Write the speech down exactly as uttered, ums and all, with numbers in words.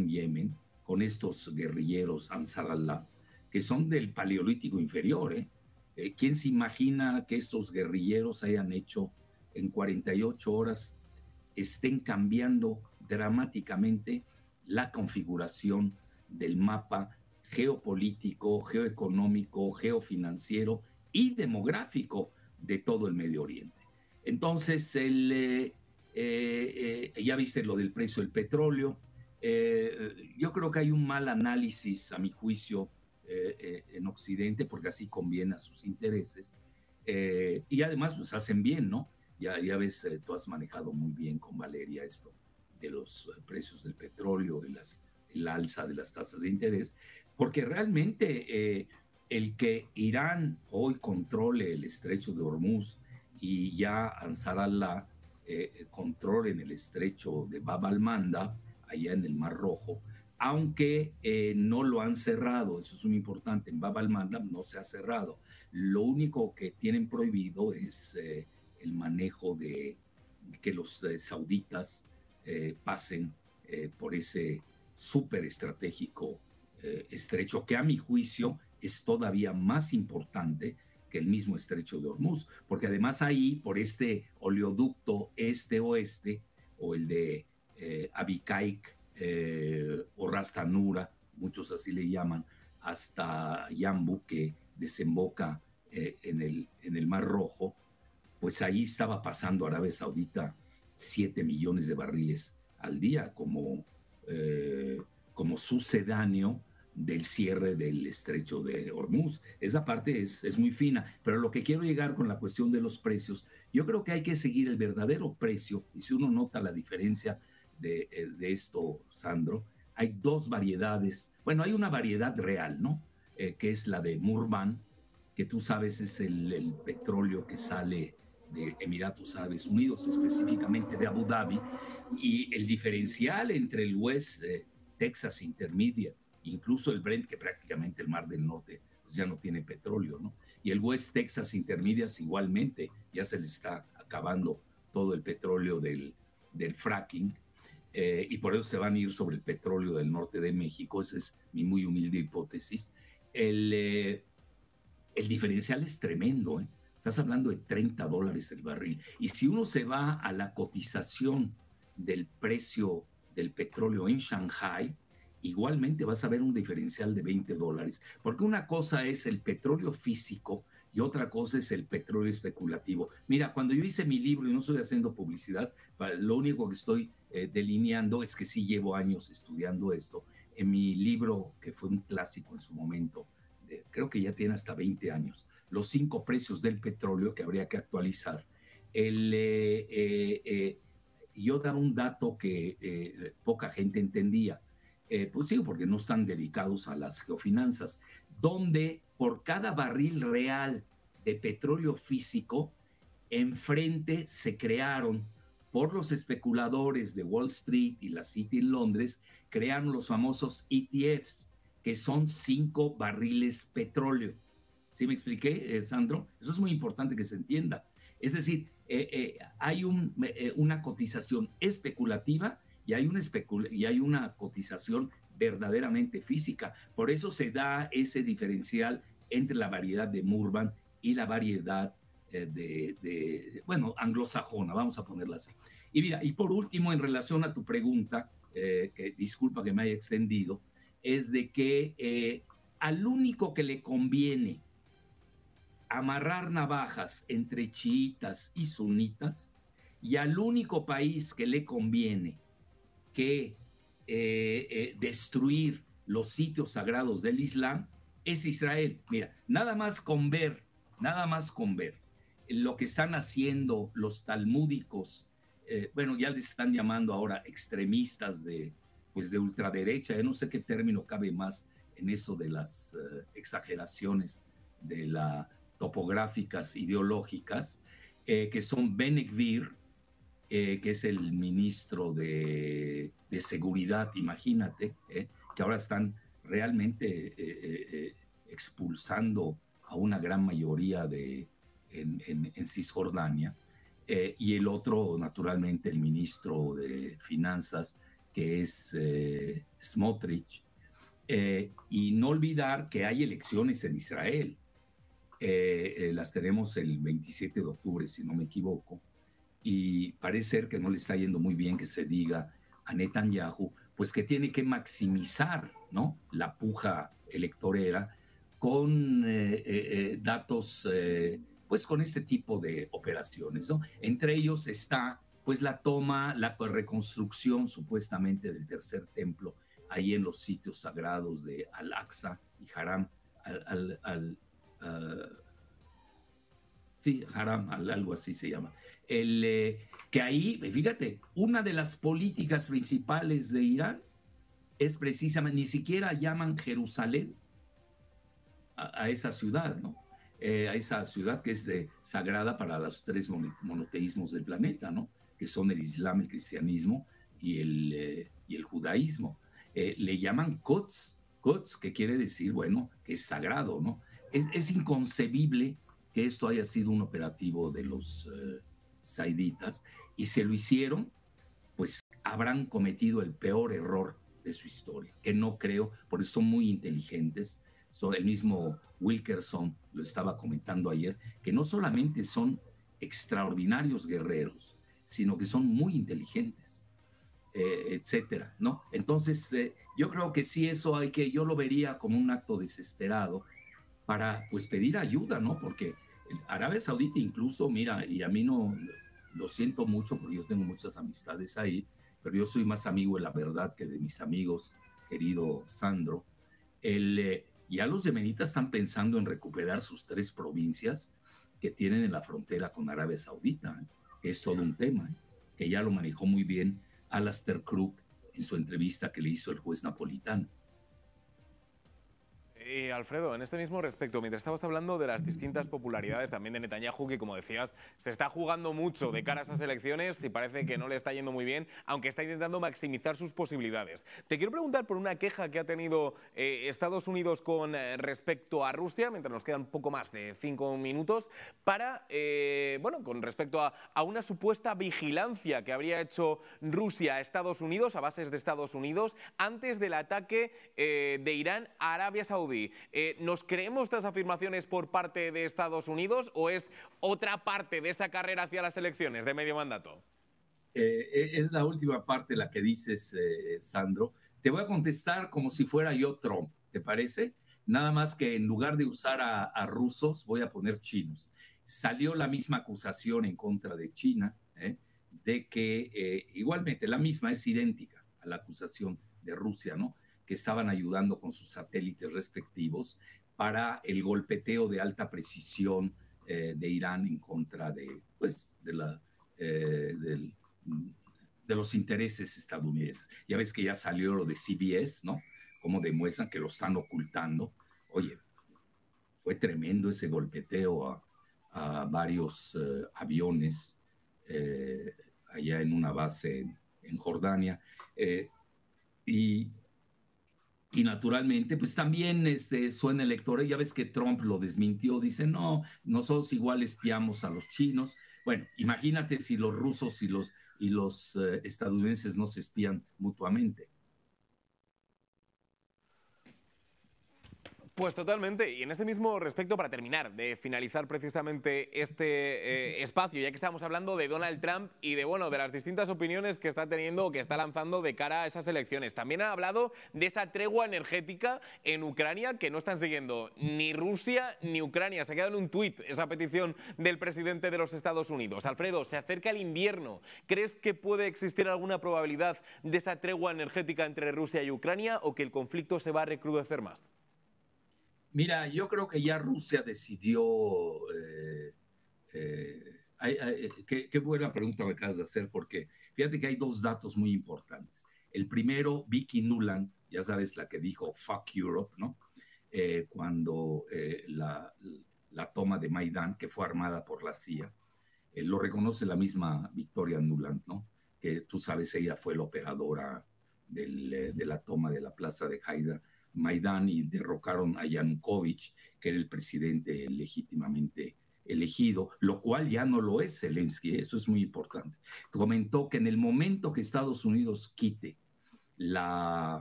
con Yemen, con estos guerrilleros Ansar Allah, que son del Paleolítico inferior. ¿eh? Eh, ¿Quién se imagina que estos guerrilleros hayan hecho en cuarenta y ocho horas, estén cambiando dramáticamente la configuración del mapa geopolítico, geoeconómico, geofinanciero y demográfico de todo el Medio Oriente? Entonces, el, eh, eh, eh, ya viste lo del precio del petróleo. Eh, yo creo que hay un mal análisis, a mi juicio, eh, eh, en Occidente, porque así conviene a sus intereses. Eh, y además, pues hacen bien, ¿no? Ya, ya ves, eh, tú has manejado muy bien con Valeria esto de los eh, precios del petróleo y las, el alza de las tasas de interés, porque realmente eh, el que Irán hoy controle el estrecho de Hormuz y ya Ansar Allah eh, controle en el estrecho de Bab al-Manda, allá en el Mar Rojo, aunque eh, no lo han cerrado, eso es muy importante, en Bab al-Mandab no se ha cerrado. Lo único que tienen prohibido es eh, el manejo de que los eh, sauditas eh, pasen eh, por ese súper estratégico eh, estrecho, que a mi juicio es todavía más importante que el mismo estrecho de Hormuz, porque además ahí, por este oleoducto este-oeste, o el de eh, Abikaik, eh, o Ras Tanura, muchos así le llaman, hasta Yambu, que desemboca eh, en, el, en el Mar Rojo, pues ahí estaba pasando Arabia Saudita siete millones de barriles al día como, eh, como sucedáneo del cierre del estrecho de Hormuz. Esa parte es, es muy fina, pero lo que quiero llegar con la cuestión de los precios, yo creo que hay que seguir el verdadero precio, y si uno nota la diferencia de, de esto, Sandro, hay dos variedades, bueno, hay una variedad real, ¿no? Eh, que es la de Murban, que tú sabes es el, el petróleo que sale de Emiratos Árabes Unidos, específicamente de Abu Dhabi, y el diferencial entre el West eh, Texas Intermediate, incluso el Brent, que prácticamente el Mar del Norte pues ya no tiene petróleo, ¿no? Y el West Texas Intermediate igualmente, ya se le está acabando todo el petróleo del, del fracking, eh, y por eso se van a ir sobre el petróleo del norte de México. Esa es mi muy humilde hipótesis. El, eh, el diferencial es tremendo, ¿eh? Estás hablando de treinta dólares el barril. Y si uno se va a la cotización del precio del petróleo en Shanghai, igualmente vas a ver un diferencial de veinte dólares. Porque una cosa es el petróleo físico y otra cosa es el petróleo especulativo. Mira, cuando yo hice mi libro, y no estoy haciendo publicidad, lo único que estoy eh, delineando es que sí llevo años estudiando esto. En mi libro, que fue un clásico en su momento, creo que ya tiene hasta veinte años, los cinco precios del petróleo que habría que actualizar. El, eh, eh, eh, yo daba un dato que eh, poca gente entendía, eh, pues sí, porque no están dedicados a las geofinanzas, donde por cada barril real de petróleo físico, enfrente se crearon por los especuladores de Wall Street y la City en Londres, crearon los famosos E T Fs, que son cinco barriles petróleo. ¿Sí me expliqué, eh, Sandro? Eso es muy importante que se entienda. Es decir, eh, eh, hay un, eh, una cotización especulativa y hay, una especul y hay una cotización verdaderamente física. Por eso se da ese diferencial entre la variedad de Murban y la variedad eh, de, de, bueno, anglosajona, vamos a ponerla así. Y mira, y por último, en relación a tu pregunta, eh, que disculpa que me haya extendido, es de que eh, al único que le conviene amarrar navajas entre chiitas y sunitas, y al único país que le conviene que eh, eh, destruir los sitios sagrados del Islam, es Israel. Mira, nada más con ver, nada más con ver lo que están haciendo los talmúdicos, eh, bueno, ya les están llamando ahora extremistas de, pues de ultraderecha, yo no sé qué término cabe más en eso de las uh, exageraciones de las topográficas ideológicas, eh, que son Bene Gvir, eh, que es el ministro de, de Seguridad, imagínate, eh, que ahora están realmente eh, eh, expulsando a una gran mayoría de, en, en, en Cisjordania, eh, y el otro, naturalmente, el ministro de Finanzas, que es eh, eh, Smotrich, eh, y no olvidar que hay elecciones en Israel. Eh, eh, las tenemos el veintisiete de octubre, si no me equivoco, y parece ser que no le está yendo muy bien que se diga a Netanyahu, pues que tiene que maximizar, ¿no?, la puja electorera con eh, eh, eh, datos, eh, pues con este tipo de operaciones, ¿no? Entre ellos está, pues, la toma, la reconstrucción supuestamente del tercer templo ahí en los sitios sagrados de Al-Aqsa y Haram, al, al, al uh, sí, Haram, algo así se llama. El, eh, que ahí, fíjate, una de las políticas principales de Irán es precisamente, ni siquiera llaman Jerusalén a, a esa ciudad, ¿no? Eh, a esa ciudad que es de, sagrada para los tres monoteísmos del planeta, ¿no? Que son el Islam, el cristianismo y el, eh, y el judaísmo. Eh, le llaman Quds, Quds, que quiere decir, bueno, que es sagrado, ¿no? Es, es inconcebible que esto haya sido un operativo de los eh, zaiditas, y se lo hicieron, pues habrán cometido el peor error de su historia, que no creo, porque son muy inteligentes. So, el mismo Wilkerson lo estaba comentando ayer, que no solamente son extraordinarios guerreros, sino que son muy inteligentes, eh, etcétera, ¿no? Entonces, eh, yo creo que sí, eso hay que, yo lo vería como un acto desesperado para, pues, pedir ayuda, ¿no? Porque Arabia Saudita incluso, mira, y a mí no, lo siento mucho porque yo tengo muchas amistades ahí, pero yo soy más amigo de la verdad que de mis amigos, querido Sandro. El, eh, ya los yemenitas están pensando en recuperar sus tres provincias que tienen en la frontera con Arabia Saudita, ¿eh? Es todo un tema, ¿eh? Que ya lo manejó muy bien Alastair Crooke en su entrevista que le hizo el juez napolitano. Eh, Alfredo, en este mismo respecto, mientras estabas hablando de las distintas popularidades también de Netanyahu, que como decías, se está jugando mucho de cara a esas elecciones y parece que no le está yendo muy bien, aunque está intentando maximizar sus posibilidades. Te quiero preguntar por una queja que ha tenido eh, Estados Unidos con eh, respecto a Rusia, mientras nos quedan poco más de cinco minutos, para, eh, bueno, con respecto a, a una supuesta vigilancia que habría hecho Rusia a Estados Unidos, a bases de Estados Unidos, antes del ataque eh, de Irán a Arabia Saudí. Eh, ¿Nos creemos estas afirmaciones por parte de Estados Unidos o es otra parte de esa carrera hacia las elecciones de medio mandato? Eh, es la última parte la que dices, eh, Sandro. Te voy a contestar como si fuera yo Trump, ¿te parece? Nada más que en lugar de usar a, a rusos, voy a poner chinos. Salió la misma acusación en contra de China, ¿eh? De que eh, igualmente la misma es idéntica a la acusación de Rusia, ¿no? Que estaban ayudando con sus satélites respectivos para el golpeteo de alta precisión eh, de Irán en contra de, pues, de, la, eh, del, de los intereses estadounidenses. Ya ves que ya salió lo de C B S, ¿no? Cómo demuestran que lo están ocultando. Oye, fue tremendo ese golpeteo a, a varios eh, aviones eh, allá en una base en, en Jordania. Eh, y Y naturalmente, pues también este, suena electoral. Ya ves que Trump lo desmintió, dice, no, nosotros igual espiamos a los chinos. Bueno, imagínate si los rusos y los, y los eh, estadounidenses no se espían mutuamente. Pues totalmente, y en ese mismo respecto, para terminar, de finalizar precisamente este eh, espacio, ya que estamos hablando de Donald Trump y de, bueno, de las distintas opiniones que está teniendo o que está lanzando de cara a esas elecciones. También ha hablado de esa tregua energética en Ucrania que no están siguiendo ni Rusia ni Ucrania. Se ha quedado en un tuit esa petición del presidente de los Estados Unidos. Alfredo, se acerca el invierno. ¿Crees que puede existir alguna probabilidad de esa tregua energética entre Rusia y Ucrania o que el conflicto se va a recrudecer más? Mira, yo creo que ya Rusia decidió, eh, eh, hay, hay, qué, qué buena pregunta me acabas de hacer, porque fíjate que hay dos datos muy importantes. El primero, Vicky Nuland, ya sabes, la que dijo fuck Europe, ¿no? Eh, cuando eh, la, la toma de Maidán, que fue armada por la C I A, eh, lo reconoce la misma Victoria Nuland, ¿no? Que tú sabes, ella fue la operadora del, eh, de la toma de la plaza de Haida, Maidán, y derrocaron a Yanukovych, que era el presidente legítimamente elegido, lo cual ya no lo es Zelensky, eso es muy importante. Comentó que en el momento que Estados Unidos quite la,